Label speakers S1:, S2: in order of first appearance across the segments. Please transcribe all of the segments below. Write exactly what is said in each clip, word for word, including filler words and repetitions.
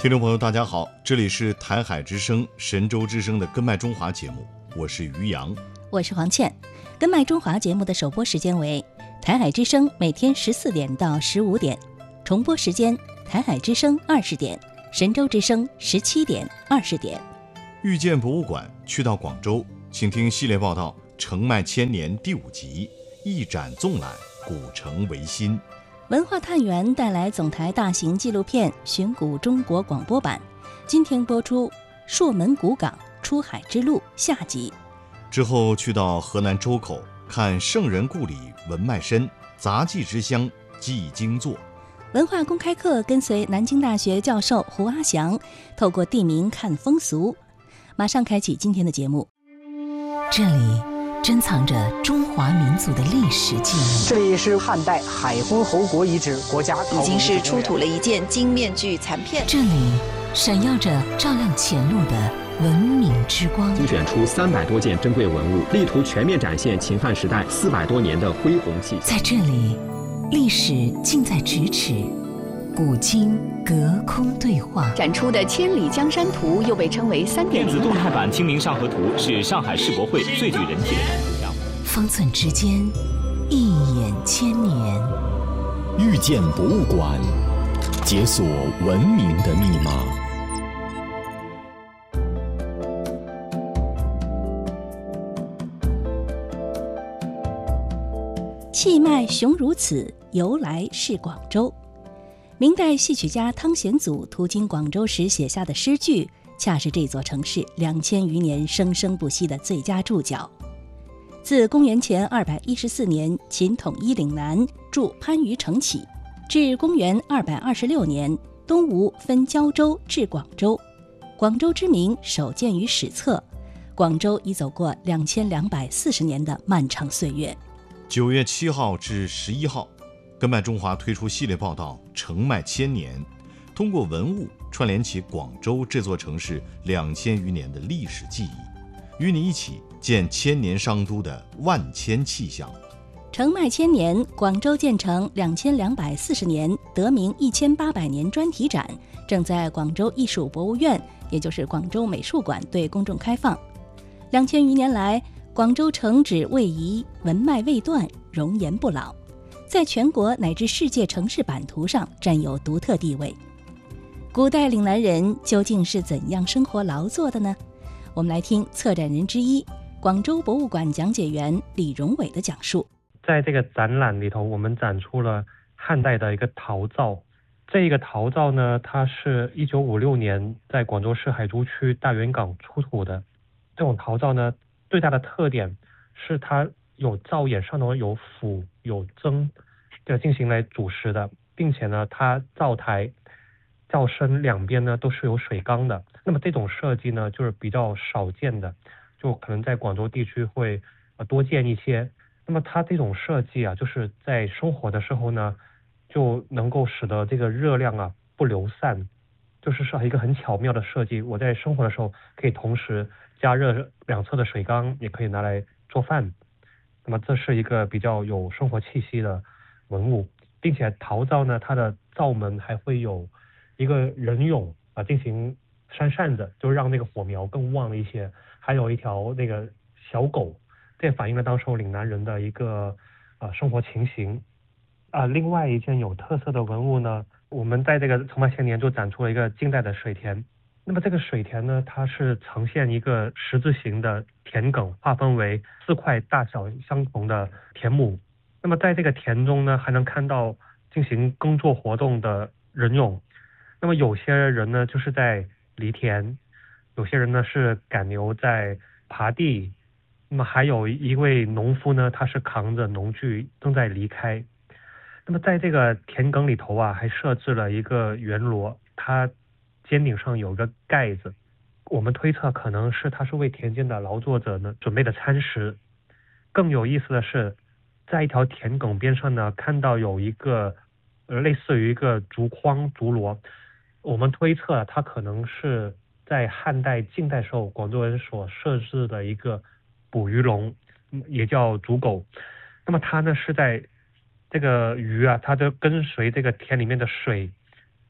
S1: 听众朋友大家好，这里是台海之声神州之声的根脉中华节目，我是于洋，
S2: 我是黄倩。根脉中华节目的首播时间为台海之声每天十四点到十五点，重播时间台海之声二十点，神州之声十七点、二十点。
S1: 遇见博物馆去到广州，请听系列报道《承迈千年》第五集，一展纵览古城维新。
S2: 文化探源带来总台大型纪录片《寻古中国》广播版，今天播出《朔门古港出海之路》下集。
S1: 之后去到河南周口，看圣人故里文脉深，杂技之乡记经作。
S2: 文化公开课跟随南京大学教授胡阿祥，透过地名看风俗。马上开启今天的节目。
S3: 这里珍藏着中华民族的历史记忆。
S4: 这里是汉代海昏侯国遗址国家
S5: 已经是出土了一件金面具残片。
S3: 这里闪耀着照亮前路的文明之光。
S6: 精选出三百多件珍贵文物，力图全面展现秦汉时代四百多年的恢宏气息。
S3: 在这里，历史近在咫尺，古今隔空对话。
S5: 展出的《千里江山图》又被称为三点
S7: 电子动态版《清明上河图》是上海世博会最具人气的图像。
S3: 方寸之间，一眼千年。
S8: 遇见博物馆，解锁文明的密码。
S2: 气脉雄如此，由来是广州。明代戏曲家汤显祖途经广州时写下的诗句，恰是这座城市两千余年生生不息的最佳注脚。自公元前二百一十四年秦统一岭南筑番禺城起，至公元二百二十六年东吴分胶州至广州，广州之名首见于史册。广州已走过两千两百四十年的漫长岁月。
S1: 九月七号至十一号，根脉中华推出系列报道《承迈千年》，通过文物串联起广州这座城市两千余年的历史记忆，与你一起见千年商都的万千气象。
S2: 承迈千年，广州建成两千两百四十年，得名一千八百年专题展正在广州艺术博物院，也就是广州美术馆对公众开放。两千余年来，广州城址未移，文脉未断，容颜不老，在全国乃至世界城市版图上占有独特地位。古代岭南人究竟是怎样生活劳作的呢？我们来听策展人之一、广州博物馆讲解员李荣伟的讲述。
S9: 在这个展览里头，我们展出了汉代的一个陶灶。这一个陶灶呢，它是一九五六年在广州市海珠区大源港出土的。这种陶灶呢，最大的特点是它有灶眼上头有釜有蒸，这进行来煮食的，并且呢，它灶台、灶身两边呢都是有水缸的。那么这种设计呢，就是比较少见的，就可能在广州地区会呃多见一些。那么它这种设计啊，就是在生火的时候呢，就能够使得这个热量啊不流散，就是是一个很巧妙的设计。我在生火的时候可以同时加热两侧的水缸，也可以拿来做饭。那么这是一个比较有生活气息的文物，并且陶灶呢，它的灶门还会有一个人俑啊，进行扇扇子，就让那个火苗更旺了一些。还有一条那个小狗，这反映了当时岭南人的一个呃生活情形。啊，另外一件有特色的文物呢，我们在这个承迈千年就展出了一个近代的水田。那么这个水田呢，它是呈现一个十字形的田埂，划分为四块大小相同的田亩。那么在这个田中呢，还能看到进行耕作活动的人俑。那么有些人呢就是在犁田，有些人呢是赶牛在耙地，那么还有一位农夫呢，他是扛着农具正在离开。那么在这个田埂里头啊，还设置了一个圆螺，它尖顶上有个盖子，我们推测可能是它是为田间的劳作者呢准备的餐食。更有意思的是，在一条田埂边上呢，看到有一个呃类似于一个竹筐竹箩，我们推测它可能是在汉代近代时候广州人所设置的一个捕鱼笼，也叫竹篭。那么它呢是在这个鱼啊，它就跟随这个田里面的水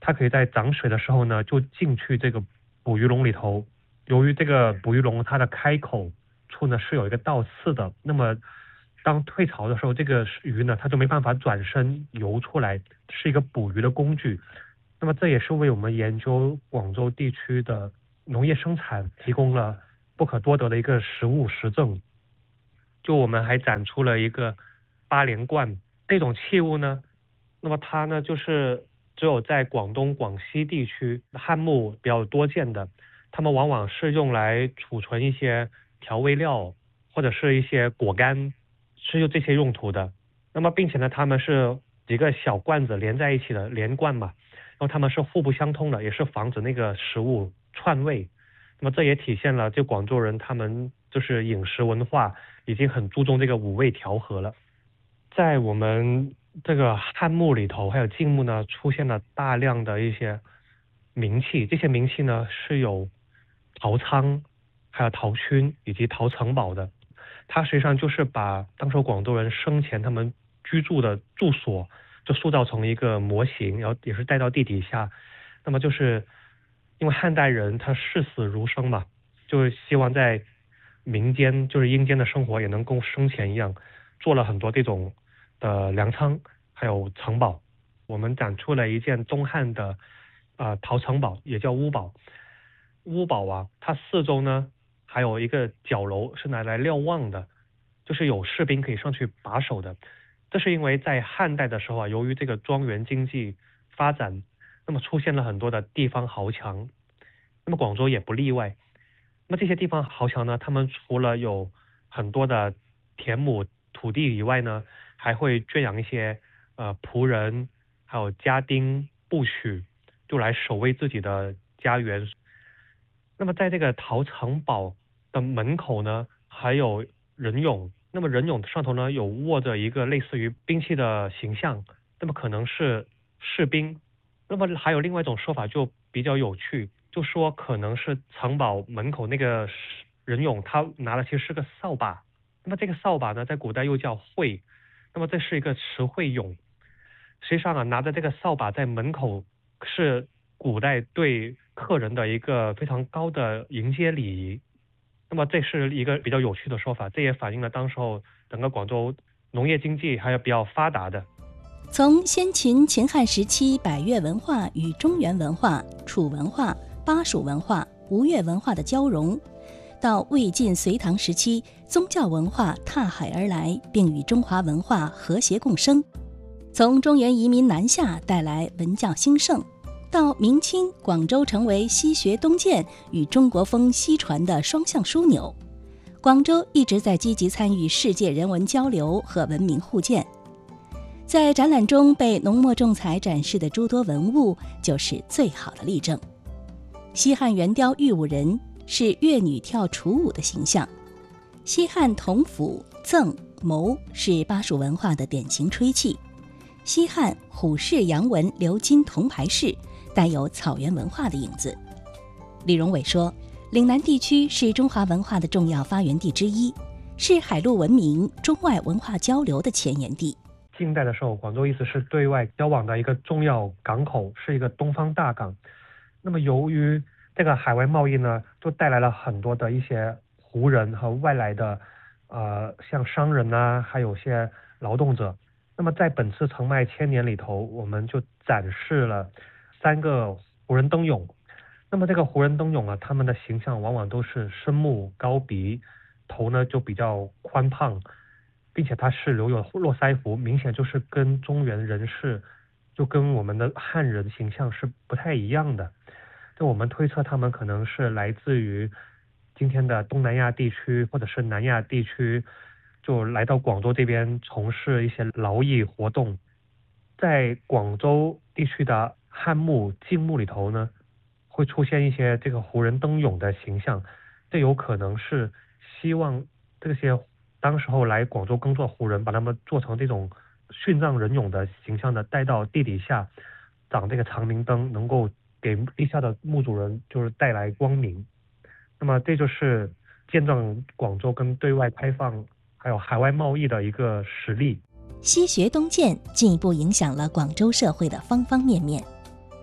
S9: 它可以在涨水的时候呢就进去这个捕鱼笼里头。由于这个捕鱼笼它的开口处呢是有一个倒刺的，那么当退潮的时候，这个鱼呢它就没办法转身游出来，是一个捕鱼的工具。那么这也是为我们研究广州地区的农业生产提供了不可多得的一个实物实证。就我们还展出了一个八连冠这种器物呢，那么它呢就是只有在广东广西地区汉墓比较多见的，它们往往是用来储存一些调味料或者是一些果干，是有这些用途的。那么并且呢它们是几个小罐子连在一起的连罐嘛，然后它们是互不相通的，也是防止那个食物串味。那么这也体现了就广州人他们就是饮食文化已经很注重这个五味调和了。在我们这个汉墓里头还有晋墓呢出现了大量的一些名器，这些名器呢是有陶仓还有陶圈以及陶城堡的。它实际上就是把当时广州人生前他们居住的住所就塑造成一个模型，然后也是带到地底下。那么就是因为汉代人他视死如生嘛，就希望在民间就是阴间的生活也能跟生前一样，做了很多这种的粮仓还有城堡。我们展出了一件东汉的呃陶城堡，也叫屋堡。屋堡啊，它四周呢还有一个角楼是拿来瞭望的，就是有士兵可以上去把守的。这是因为在汉代的时候啊，由于这个庄园经济发展，那么出现了很多的地方豪强，那么广州也不例外。那么这些地方豪强呢，他们除了有很多的田亩土地以外呢，还会圈养一些呃仆人还有家丁部许，就来守卫自己的家园。那么在这个陶城堡的门口呢还有人俑，那么人俑上头呢有握着一个类似于兵器的形象，那么可能是士兵。那么还有另外一种说法就比较有趣，就说可能是城堡门口那个人俑他拿的其实是个扫把，那么这个扫把呢在古代又叫会，那么这是一个持会俑。实际上啊，拿着这个扫把在门口是古代对客人的一个非常高的迎接礼仪。那么这是一个比较有趣的说法，这也反映了当时候整个广州农业经济还有比较发达的。
S2: 从先秦秦汉时期百越文化与中原文化、楚文化、巴蜀文化、吴越文化的交融，到魏晋隋唐时期宗教文化踏海而来，并与中华文化和谐共生，从中原移民南下带来文教兴盛，到明清广州成为西学东渐与中国风西传的双向枢纽，广州一直在积极参与世界人文交流和文明互鉴。在展览中被浓墨重彩展示的诸多文物就是最好的例证。西汉圆雕玉舞人是越女跳楚舞的形象，西汉铜斧、赠、谋是巴蜀文化的典型吹器，西汉虎式阳纹鎏金铜牌饰带有草原文化的影子。李荣伟说，岭南地区是中华文化的重要发源地之一，是海陆文明、中外文化交流的前沿地。
S9: 近代的时候，广州一直是对外交往的一个重要港口，是一个东方大港。那么由于这个海外贸易呢，就带来了很多的一些胡人和外来的呃，像商人啊，还有些劳动者。那么在本次澄迈千年里头，我们就展示了三个胡人灯俑。那么这个胡人灯俑啊，他们的形象往往都是深目高鼻，头呢就比较宽胖，并且它是留有络腮胡，明显就是跟中原人士就跟我们的汉人形象是不太一样的。就我们推测他们可能是来自于今天的东南亚地区或者是南亚地区，就来到广州这边从事一些劳役活动。在广州地区的汉墓、晋墓里头呢，会出现一些这个胡人灯俑的形象，这有可能是希望这些当时候来广州耕作胡人把他们做成这种殉葬人俑的形象的，带到地底下长这个长明灯，能够给地下的墓主人就是带来光明。那么这就是见证广州跟对外开放还有海外贸易的一个实例。
S2: 西学东渐进一步影响了广州社会的方方面面。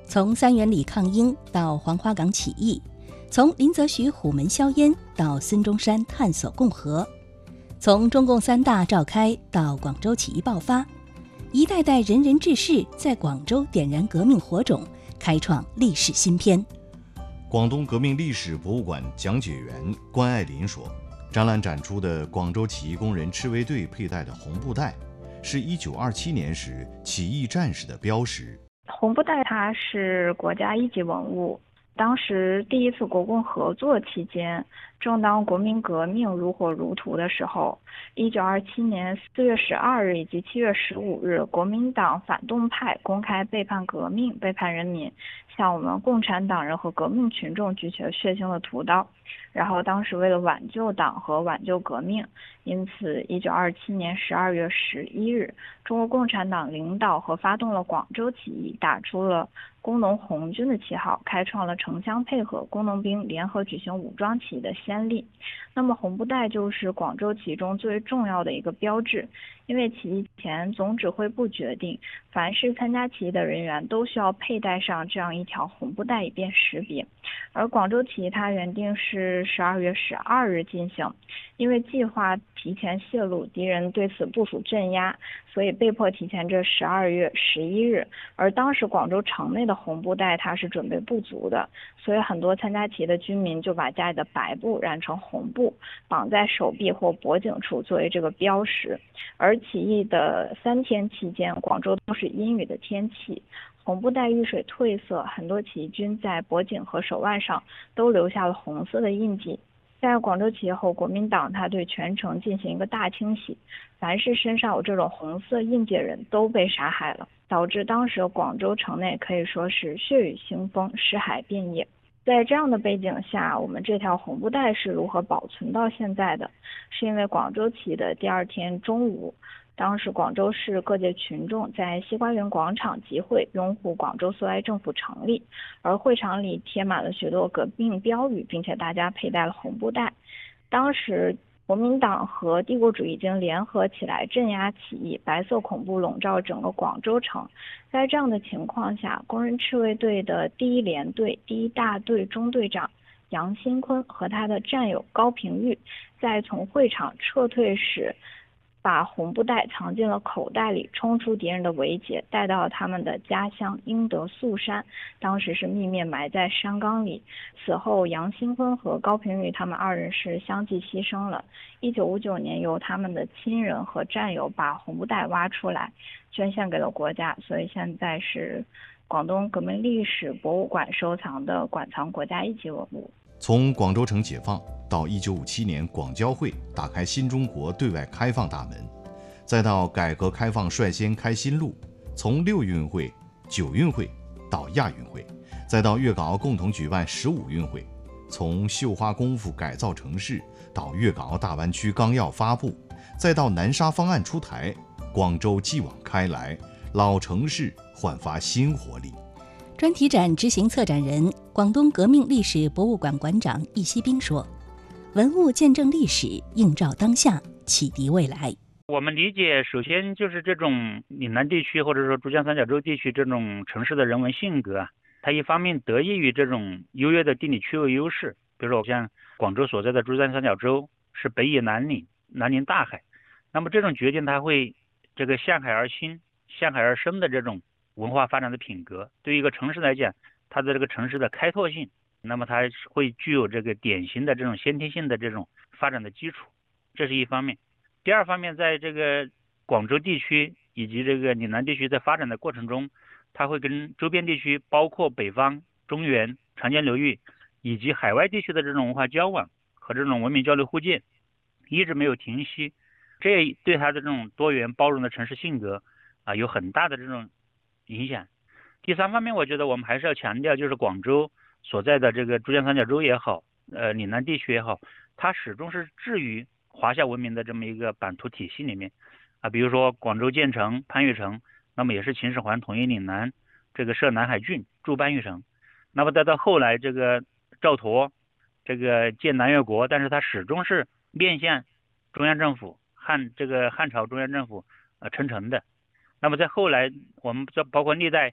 S2: 从三元里抗英到黄花岗起义，从林则徐虎门销烟到孙中山探索共和，从中共三大召开到广州起义爆发，一代代仁人志士在广州点燃革命火种，开创历史新篇。
S1: 广东革命历史博物馆讲解员关爱林说，展览展出的广州起义工人赤卫队佩戴的红布带，是一九二七年时起义战士的标识。
S10: 红布带它是国家一级文物，当时第一次国共合作期间，正当国民革命如火如荼的时候，一九二七年四月十二日以及七月十五日，国民党反动派公开背叛革命、背叛人民，向我们共产党人和革命群众举起了血腥的屠刀。然后当时为了挽救党和挽救革命，因此一九二七年十二月十一日，中国共产党领导和发动了广州起义，打出了工农红军的旗号，开创了城乡配合、工农兵联合举行武装起义的先例。那么红布带就是广州起义中最重要的一个标志，因为起义前总指挥部决定，凡是参加起义的人员都需要佩戴上这样一条红布带以便识别。而广州起义它原定是十二月十二日进行，因为计划提前泄露，敌人对此部署镇压，所以被迫提前至十二月十一日。而当时广州城内的红布带它是准备不足的，所以很多参加起义的居民就把家里的白布染成红布，绑在手臂或脖颈处作为这个标识。而起义的三天期间，广州都是阴雨的天气，红布带遇水褪色，很多起义军在脖颈和手腕上都留下了红色的印记。在广州起义后，国民党他对全城进行一个大清洗，凡是身上有这种红色印记的人都被杀害了，导致当时广州城内可以说是血雨腥风，尸骸遍野。在这样的背景下，我们这条红布带是如何保存到现在的？是因为广州起义的第二天中午，当时广州市各界群众在西瓜园广场集会，拥护广州苏维埃政府成立，而会场里贴满了许多革命标语，并且大家佩戴了红布带。当时国民党和帝国主义已经联合起来镇压起义，白色恐怖笼罩整个广州城。在这样的情况下，工人赤卫队的第一联队第一大队中队长杨新坤和他的战友高平玉，在从会场撤退时，把红布带藏进了口袋里，冲出敌人的围截，带到他们的家乡英德肃山，当时是秘密埋在山岗里。此后杨新坤和高平玉他们二人是相继牺牲了。一九五九年由他们的亲人和战友把红布带挖出来，捐献给了国家，所以现在是广东革命历史博物馆收藏的馆藏国家一级文物。
S1: 从广州城解放到一九五七年广交会打开新中国对外开放大门，再到改革开放率先开新路，从六运会、九运会到亚运会，再到粤港澳共同举办十五运会，从绣花功夫改造城市到粤港澳大湾区纲要发布，再到南沙方案出台，广州继往开来，老城市焕发新活力。
S2: 专题展执行策展人、广东革命历史博物馆馆长易锡兵说：“文物见证历史，映照当下，启迪未来。”
S11: 我们理解，首先就是这种岭南地区或者说珠江三角洲地区这种城市的人文性格啊，它一方面得益于这种优越的地理区位优势，比如说像广州所在的珠江三角洲是北倚南岭，南临大海，那么这种决定它会这个向海而兴、向海而生的这种文化发展的品格，对于一个城市来讲，它的这个城市的开拓性，那么它会具有这个典型的这种先天性的这种发展的基础，这是一方面。第二方面，在这个广州地区以及这个岭南地区在发展的过程中，它会跟周边地区，包括北方、中原、长江流域以及海外地区的这种文化交往和这种文明交流互鉴一直没有停息，这对它的这种多元包容的城市性格啊有很大的这种影响。第三方面，我觉得我们还是要强调，就是广州所在的这个珠江三角洲也好，呃，岭南地区也好，它始终是置于华夏文明的这么一个版图体系里面啊，比如说广州建成、番禺城，那么也是秦始皇统一岭南，这个设南海郡，筑番禺城。那么再到后来这个赵佗，这个建南越国，但是它始终是面向中央政府，汉这个汉朝中央政府呃称臣的。那么在后来，我们包括历代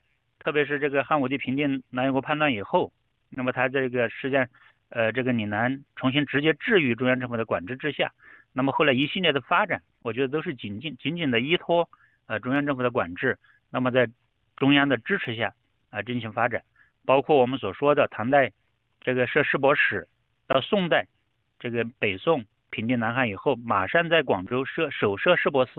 S11: 特别是这个汉武帝平定南越国叛乱以后，那么他这个实际上呃这个岭南重新直接置于中央政府的管制之下。那么后来一系列的发展，我觉得都是紧紧紧紧的依托呃中央政府的管制，那么在中央的支持下啊、呃、进行发展。包括我们所说的唐代这个设市舶使，到宋代这个北宋平定南汉以后，马上在广州设首设市舶司。